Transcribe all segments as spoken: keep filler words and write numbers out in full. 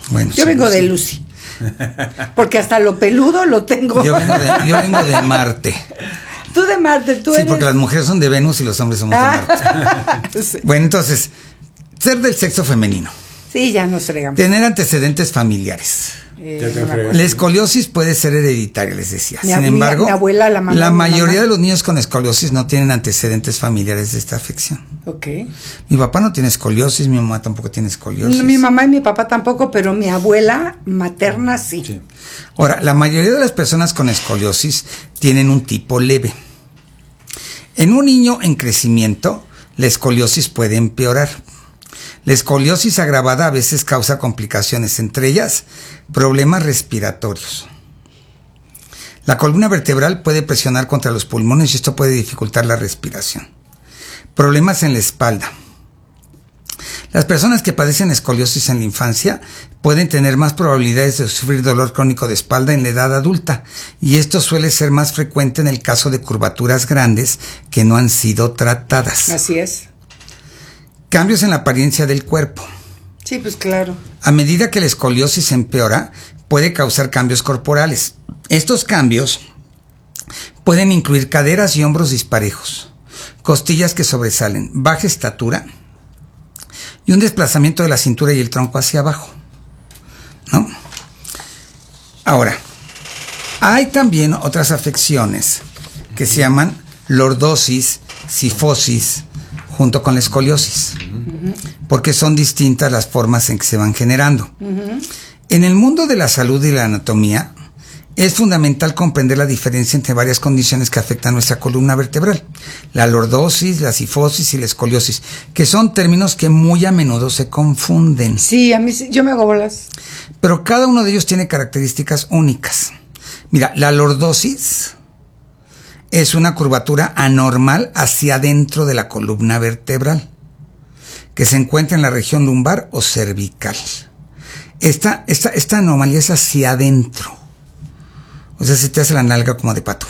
Bueno, yo sí, vengo sí. de Lucy. Porque hasta lo peludo lo tengo. Yo vengo de, yo vengo de Marte. Tú de Marte, tú Sí, eres... porque las mujeres son de Venus y los hombres somos Ah. de Marte. Sí. Bueno, entonces, ser del sexo femenino. Sí, ya nos fregamos. Tener antecedentes familiares. Eh, Ya te no me fregas. acuerdo. La escoliosis puede ser hereditaria, les decía. Mi Sin ab- embargo, mi- mi abuela, la mamá de mi mayoría mamá. de los niños con escoliosis no tienen antecedentes familiares de esta afección. Ok. Mi papá no tiene escoliosis, mi mamá tampoco tiene escoliosis. No, mi mamá y mi papá tampoco, pero mi abuela materna sí. Sí. Ahora, la mayoría de las personas con escoliosis tienen un tipo leve. En un niño en crecimiento, la escoliosis puede empeorar. La escoliosis agravada a veces causa complicaciones, entre ellas problemas respiratorios. La columna vertebral puede presionar contra los pulmones y esto puede dificultar la respiración. Problemas en la espalda. Las personas que padecen escoliosis en la infancia pueden tener más probabilidades de sufrir dolor crónico de espalda en la edad adulta, y esto suele ser más frecuente en el caso de curvaturas grandes que no han sido tratadas. Así es. Cambios en la apariencia del cuerpo. Sí, pues claro. A medida que la escoliosis empeora, puede causar cambios corporales. Estos cambios pueden incluir caderas y hombros disparejos, costillas que sobresalen, baja estatura y un desplazamiento de la cintura y el tronco hacia abajo, ¿no? Ahora, hay también otras afecciones que se llaman lordosis, cifosis, junto con la escoliosis, porque son distintas las formas en que se van generando. Uh-huh. En el mundo de la salud y la anatomía, es fundamental comprender la diferencia entre varias condiciones que afectan nuestra columna vertebral: la lordosis, la cifosis y la escoliosis, que son términos que muy a menudo se confunden. Sí, a mí sí, yo me hago bolas. Pero cada uno de ellos tiene características únicas. Mira, la lordosis es una curvatura anormal hacia adentro de la columna vertebral, que se encuentra en la región lumbar o cervical. Esta, esta, esta anomalía es hacia adentro. O sea, se te hace la nalga como de pato.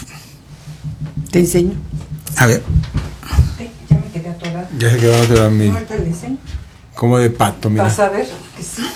Te enseño. A ver. Ay, ya me quedé atorada. Ya se quedó otra mí. Ahorita le enseño. Como de pato, mira. Vas a ver que sí.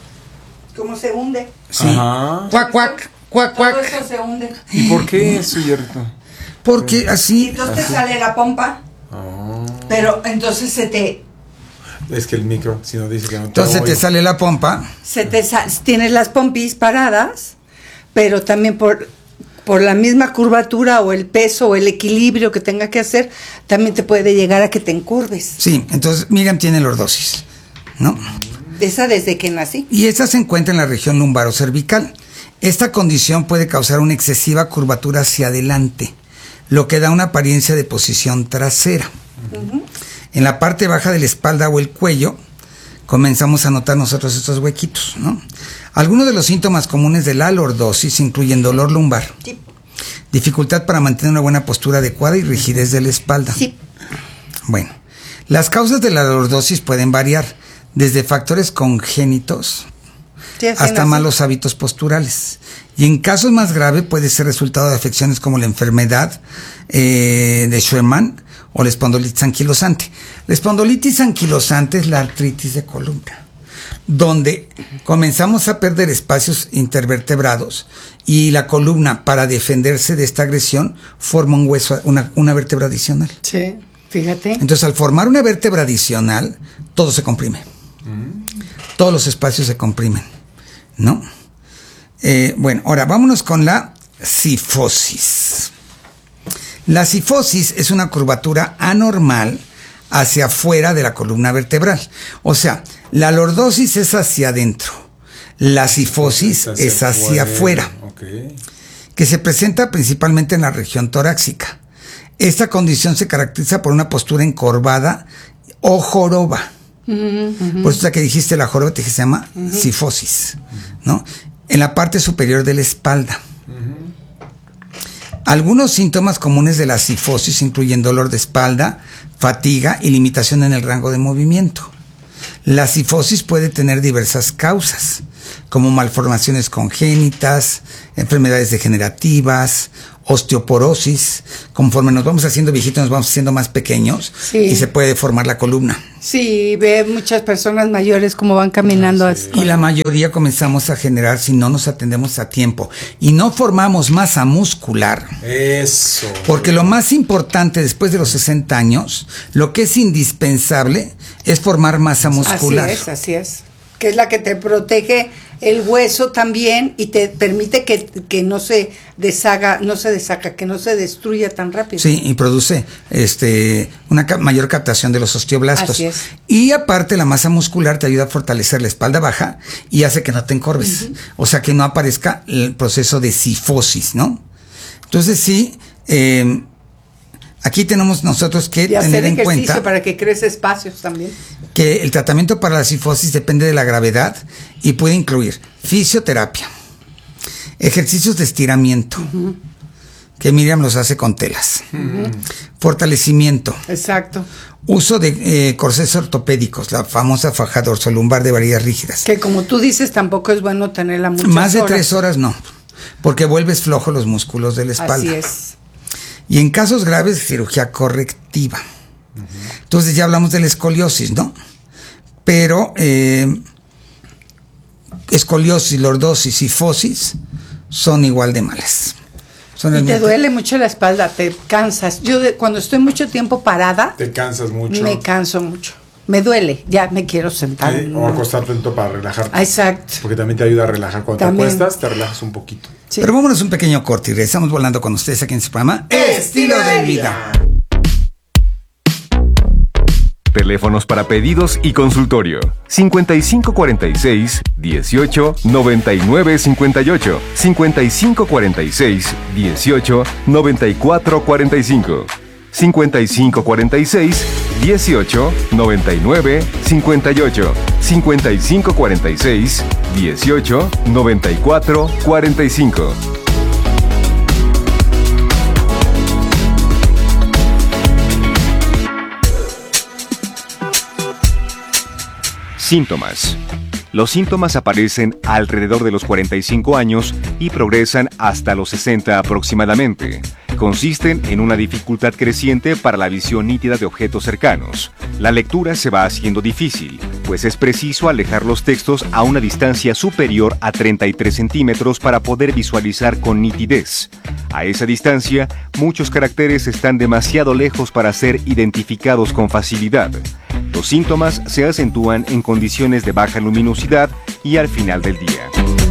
Cómo se hunde. Sí. Ajá. Cuac, cuac, cuac, Todo cuac. esto se hunde. ¿Y por qué eso, Yerto? Porque Y así... entonces te sale la pompa. Oh. Pero entonces se te... Es que el micro, si no dice que no te Entonces te oigo. sale la pompa. se te sa- tienes las pompis paradas, pero también por, por la misma curvatura o el peso o el equilibrio que tenga que hacer, también te puede llegar a que te encurves. Sí, entonces Miriam tiene lordosis, ¿no? Esa desde que nací. Y esta se encuentra en la región lumbar o cervical. Esta condición puede causar una excesiva curvatura hacia adelante, lo que da una apariencia de posición trasera. Uh-huh. En la parte baja de la espalda o el cuello comenzamos a notar nosotros estos huequitos, ¿no? Algunos de los síntomas comunes de la lordosis incluyen dolor lumbar, Sí. dificultad para mantener una buena postura adecuada y rigidez de la espalda. Sí. Bueno, las causas de la lordosis pueden variar desde factores congénitos Sí, así hasta nací. malos hábitos posturales. Y en casos más graves puede ser resultado de afecciones como la enfermedad eh, de Scheuermann o la espondilitis anquilosante. La espondilitis anquilosante es la artritis de columna, donde comenzamos a perder espacios intervertebrados y la columna, para defenderse de esta agresión, forma un hueso, una, una vértebra adicional. Sí, fíjate. Entonces, al formar una vértebra adicional, todo se comprime. Mm. Todos los espacios se comprimen, ¿no? Eh, bueno, ahora vámonos con la cifosis. La cifosis es una curvatura anormal hacia afuera de la columna vertebral. O sea, la lordosis es hacia adentro, la cifosis es hacia, es hacia afuera, okay. Que se presenta principalmente en la región torácica. Esta condición se caracteriza por una postura encorvada o joroba. Uh-huh, uh-huh. Por eso que dijiste la joroba, te dije, se llama uh-huh. cifosis, ¿no? En la parte superior de la espalda. Uh-huh. Algunos síntomas comunes de la cifosis incluyen dolor de espalda, fatiga y limitación en el rango de movimiento. La cifosis puede tener diversas causas. como malformaciones congénitas, enfermedades degenerativas, osteoporosis. Conforme nos vamos haciendo viejitos, nos vamos haciendo más pequeños, sí, y se puede deformar la columna. Sí, ve muchas personas mayores como van caminando. Ah, sí. Y la mayoría comenzamos a generar si no nos atendemos a tiempo y no formamos masa muscular. Eso. Porque lo más importante después de los sesenta años, lo que es indispensable es formar masa muscular. Así es, así es. Que es la que te protege el hueso también y te permite que, que no se deshaga, no se deshaga, que no se destruya tan rápido. Sí, y produce este una ca- mayor captación de los osteoblastos. Así es. Y aparte la masa muscular te ayuda a fortalecer la espalda baja y hace que no te encorves. Uh-huh. O sea, que no aparezca el proceso de cifosis, ¿no? Entonces sí, eh, aquí tenemos nosotros que y tener hacer en ejercicio cuenta para que crezca espacios también. Que el tratamiento para la cifosis depende de la gravedad y puede incluir fisioterapia, ejercicios de estiramiento, uh-huh, que Miriam los hace con telas, uh-huh, fortalecimiento. Exacto. Uso de eh, corsés ortopédicos, la famosa faja dorsolumbar de varillas rígidas. Que como tú dices, tampoco es bueno tenerla muchas Más de horas. tres horas no, porque vuelves flojo los músculos de la espalda. Así es. Y en casos graves, cirugía correctiva. Uh-huh. Entonces ya hablamos de la escoliosis, ¿no? Pero eh, escoliosis, lordosis y cifosis son igual de malas. Son y te duele mucho la espalda, te cansas. Yo de, cuando estoy mucho tiempo parada, te cansas mucho. Me canso mucho. Me duele, ya me quiero sentar. Eh, o acostarte para relajarte. Exacto. Porque también te ayuda a relajar. Cuando también te acuestas, te relajas un poquito. Sí. Pero vámonos un pequeño corte y regresamos volando con ustedes aquí en su programa Estilo de Vida. Teléfonos para pedidos y consultorio cincuenta y cinco cuarenta y seis, dieciocho, noventa y nueve cincuenta y ocho, cincuenta y cinco cuarenta y seis, dieciocho, noventa y cuatro cuarenta y cinco, cincuenta y cinco cuarenta y seis, dieciocho, noventa y nueve cincuenta y ocho, cincuenta y cinco cuarenta y seis, dieciocho, noventa y cuatro cuarenta y cinco. Síntomas. Los síntomas aparecen alrededor de los cuarenta y cinco años y progresan hasta los sesenta aproximadamente. Consisten en una dificultad creciente para la visión nítida de objetos cercanos. La lectura se va haciendo difícil, pues es preciso alejar los textos a una distancia superior a treinta y tres centímetros para poder visualizar con nitidez. A esa distancia, muchos caracteres están demasiado lejos para ser identificados con facilidad. Los síntomas se acentúan en condiciones de baja luminosidad y al final del día.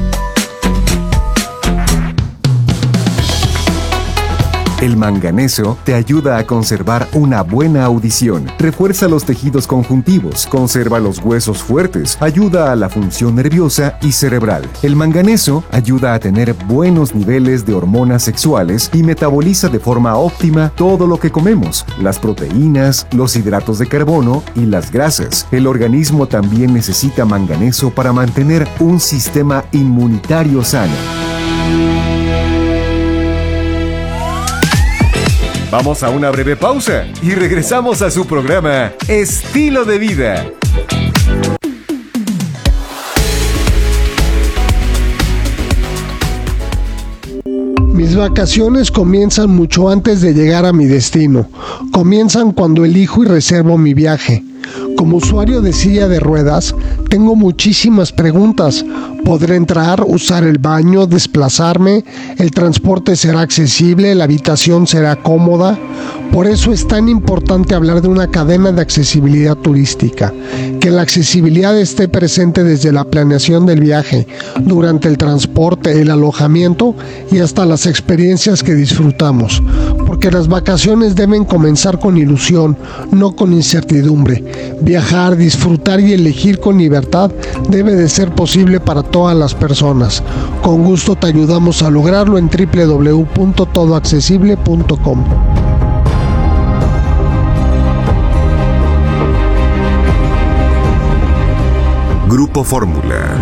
El manganeso te ayuda a conservar una buena audición, refuerza los tejidos conjuntivos, conserva los huesos fuertes, ayuda a la función nerviosa y cerebral. El manganeso ayuda a tener buenos niveles de hormonas sexuales y metaboliza de forma óptima todo lo que comemos, las proteínas, los hidratos de carbono y las grasas. El organismo también necesita manganeso para mantener un sistema inmunitario sano. Vamos a una breve pausa y regresamos a su programa Estilo de Vida. Mis vacaciones comienzan mucho antes de llegar a mi destino. Comienzan cuando elijo y reservo mi viaje. Como usuario de silla de ruedas, tengo muchísimas preguntas. ¿Podré entrar, usar el baño, desplazarme? ¿El transporte será accesible? ¿La habitación será cómoda? Por eso es tan importante hablar de una cadena de accesibilidad turística. Que la accesibilidad esté presente desde la planeación del viaje, durante el transporte, el alojamiento y hasta las experiencias que disfrutamos. Porque las vacaciones deben comenzar con ilusión, no con incertidumbre. Viajar, disfrutar y elegir con libertad debe de ser posible para todas las personas. Con gusto te ayudamos a lograrlo en doble u doble u doble u punto todo accesible punto com. Grupo Fórmula.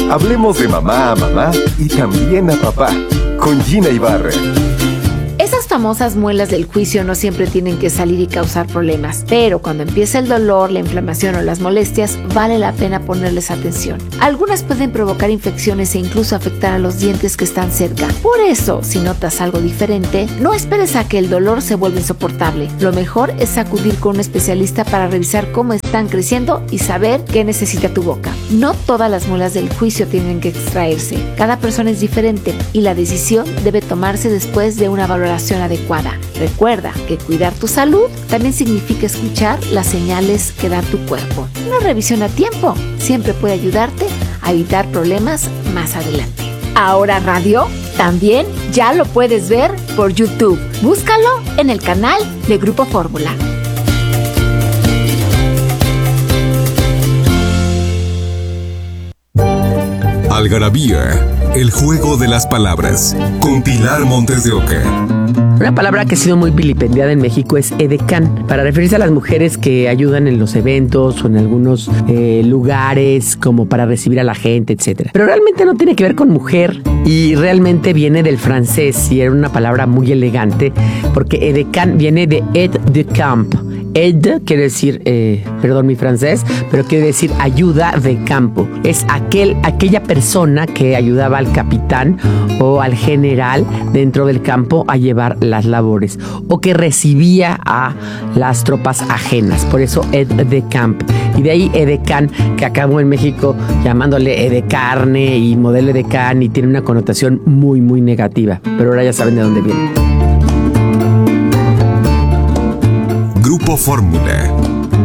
Hablemos de mamá a mamá y también a papá, con Gina Ibarra. Esas famosas muelas del juicio no siempre tienen que salir y causar problemas, pero cuando empieza el dolor, la inflamación o las molestias, vale la pena ponerles atención. Algunas pueden provocar infecciones e incluso afectar a los dientes que están cerca. Por eso, si notas algo diferente, no esperes a que el dolor se vuelva insoportable. Lo mejor es acudir con un especialista para revisar cómo están creciendo y saber qué necesita tu boca. No todas las muelas del juicio tienen que extraerse. Cada persona es diferente y la decisión debe tomarse después de una valoración adecuada. Recuerda que cuidar tu salud también significa escuchar las señales que da tu cuerpo. Una revisión a tiempo siempre puede ayudarte a evitar problemas más adelante. Ahora Radio también ya lo puedes ver por YouTube. Búscalo en el canal de Grupo Fórmula. Algarabía, el juego de las palabras, con Pilar Montes de Oca. Una palabra que ha sido muy vilipendiada en México es edecán, para referirse a las mujeres que ayudan en los eventos o en algunos eh, lugares como para recibir a la gente, etcétera. Pero realmente no tiene que ver con mujer y realmente viene del francés y era una palabra muy elegante porque edecán viene de aide de camp. Aide quiere decir, eh, perdón mi francés, pero quiere decir ayuda de campo. Es aquel, aquella persona que ayudaba al capitán o al general dentro del campo a llevar las labores o que recibía a las tropas ajenas. Por eso aide de camp. Y de ahí edecán, que acabó en México llamándole edecarne y modelo edecán y tiene una connotación muy, muy negativa. Pero ahora ya saben de dónde viene. Grupo Fórmula.